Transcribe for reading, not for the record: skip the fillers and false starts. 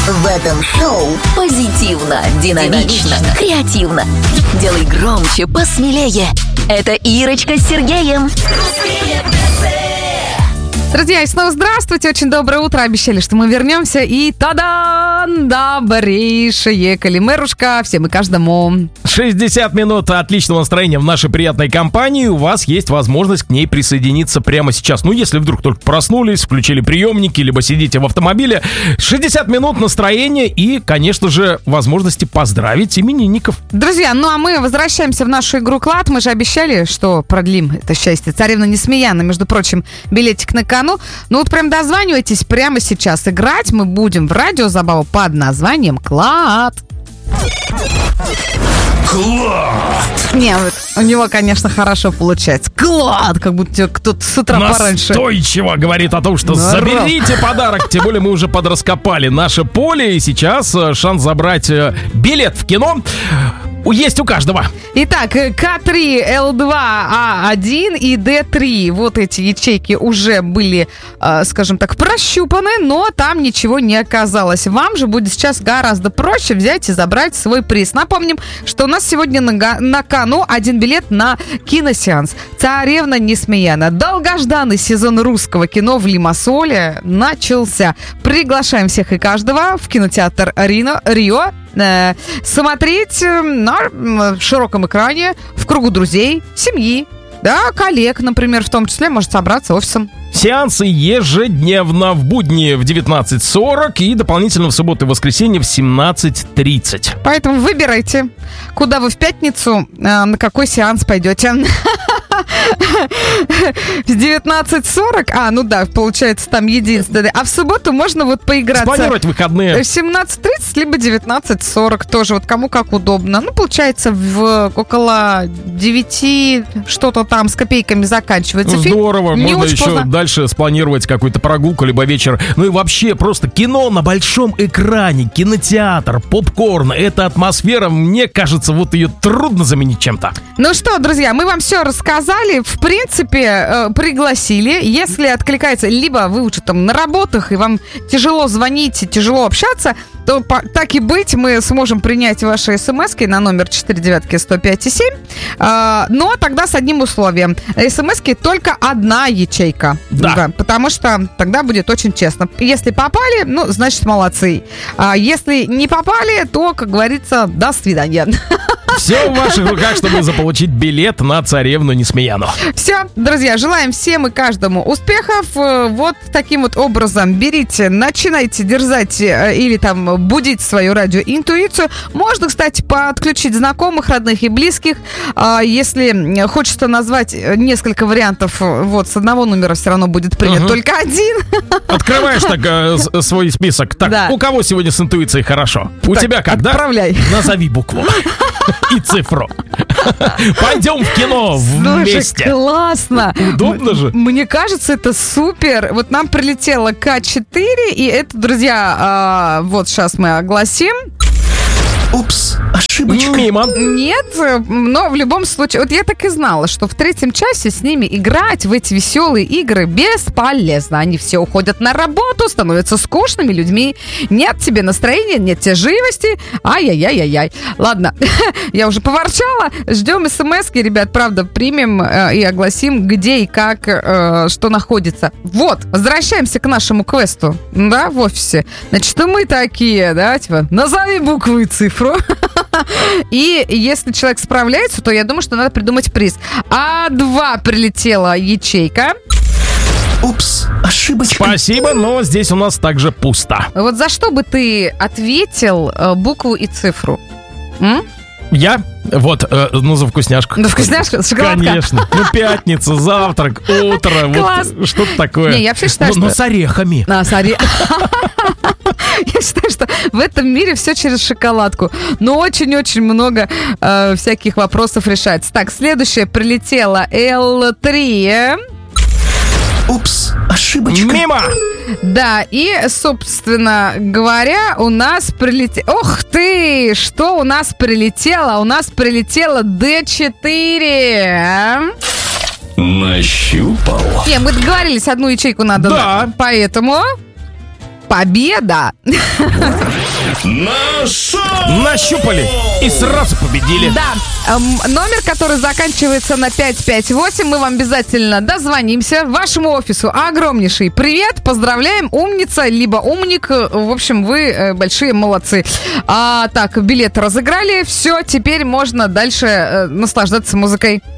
В этом шоу позитивно, динамично, креативно. Делай громче, посмелее. Это Ирочка с Сергеем. Друзья, и снова здравствуйте, очень доброе утро. Обещали, что мы вернемся. И та-дан! Добрейшее калимерушка всем и каждому. 60 минут отличного настроения в нашей приятной компании. У вас есть возможность к ней присоединиться прямо сейчас. Ну, если вдруг только проснулись, включили приемники, либо сидите в автомобиле. 60 минут настроения и, конечно же, возможности поздравить именинников. Друзья, ну а мы возвращаемся в нашу игру «Клад». Мы же обещали, что продлим это счастье. Царевна Несмеяна, между прочим, билетик на кону. Ну вот прям дозванивайтесь прямо сейчас. Играть мы будем в радиозабаву под названием «Клад». Клад! Не, вот у него, конечно, хорошо получается. Клад! Как будто кто-то с утра пораньше. Настойчиво говорит о том, что заберите подарок. Тем более мы уже подраскопали наше поле. И сейчас шанс забрать билет в кино есть у каждого. Итак, К3, Л2, А1 и Д3. Вот эти ячейки уже были, скажем так, прощупаны, но там ничего не оказалось. Вам же будет сейчас гораздо проще взять и забрать свой приз. Напомним, что у нас сегодня на кону один билет на киносеанс «Царевна Несмеяна». Долгожданный сезон русского кино в Лимассоле начался. Приглашаем всех и каждого в кинотеатр Рио смотреть на широком экране, в кругу друзей, семьи, да, коллег, например, в том числе, может собраться офисом. Сеансы ежедневно в будни в 19:40 и дополнительно в субботу и воскресенье в 17:30. Поэтому выбирайте, куда вы в пятницу, на какой сеанс пойдете. В 19:40, ну да, получается там единственное. А в субботу можно вот поиграться. Спланировать выходные. В 17:30, либо 19:40 тоже, вот кому как удобно. Ну, получается, в около 9 что-то там с копейками заканчивается фильм. Здорово, можно еще дальше спланировать какую-то прогулку, либо вечер. Ну и вообще просто кино на большом экране, кинотеатр, попкорн. Эта атмосфера, мне кажется, вот ее трудно заменить чем-то. Ну что, друзья, мы вам все рассказали. В принципе, пригласили. Если откликается, либо вы уже там на работах, и вам тяжело звонить, тяжело общаться, то так и быть, мы сможем принять ваши смски на номер 495-105-7. Но тогда с одним условием. Смски только одна ячейка. Да. Потому что тогда будет очень честно. Если попали, ну, значит, молодцы. А если не попали, то, как говорится, до свидания. Все в ваших руках, чтобы заполучить билет на «Царевну Несмеяну». Все, друзья, желаем всем и каждому успехов. Вот таким вот образом берите, начинайте дерзать или там будить свою радиоинтуицию. Можно, кстати, подключить знакомых, родных и близких. Если хочется назвать несколько вариантов, вот с одного номера все равно будет принят только один. Открываешь так свой список. Так, да. У кого сегодня с интуицией хорошо? Так, у тебя как, отправляй. Да? Назови букву и цифру. Пойдем в кино вместе. Слушай, классно. Удобно же. Мне кажется, это супер. Вот нам прилетело К4, и это, друзья, вот сейчас мы огласим. Упс, ошибочка. Мимо. Нет, но в любом случае, вот я так и знала, что в третьем часе с ними играть в эти веселые игры бесполезно. Они все уходят на работу, становятся скучными людьми. Нет тебе настроения, нет тебе живости. Ай-яй-яй-яй-яй. Ладно, я уже поворчала. Ждем смс-ки, ребят, правда, примем и огласим, где и как, что находится. Вот, возвращаемся к нашему квесту, да, в офисе. Значит, мы такие, да, типа, назови буквы и цифру. И если человек справляется, то я думаю, что надо придумать приз. А2 прилетела ячейка. Упс, ошибочка. Спасибо, но здесь у нас также пусто. Вот за что бы ты ответил букву и цифру? Я? Вот, ну, за вкусняшку. За вкусняшку? Шоколадка? Конечно. Ну, пятница, завтрак, утро. Класс. Вот что-то такое. Не, я вообще считаю, что... Но с орехами. С орехами. Я считаю, что в этом мире все через шоколадку. Но очень-очень много всяких вопросов решается. Так, следующее прилетело Л3. Упс, ошибочка. Мимо! Да, и, собственно говоря, у нас прилетело... Ох ты! Что у нас прилетело? У нас прилетело Д4. Нащупал. Не, мы договорились, одну ячейку надо. Да. Поэтому... Победа! Нащупали и сразу победили. Да, номер, который заканчивается на 558, мы вам обязательно дозвонимся. Вашему офису огромнейший привет, поздравляем, умница, либо умник. В общем, вы большие молодцы. Так, билеты разыграли, все, теперь можно дальше наслаждаться музыкой.